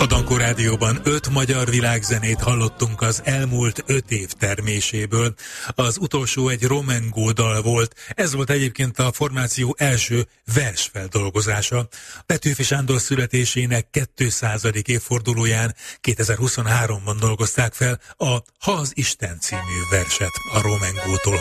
Dankó Rádióban 5 magyar világzenét hallottunk az elmúlt 5 év terméséből. Az utolsó egy Romengo dal volt. Ez volt egyébként a formáció első versfeldolgozása. Petőfi Sándor születésének 200. évfordulóján 2023-ban dolgozták fel a Ha az Isten című verset a Romengótól.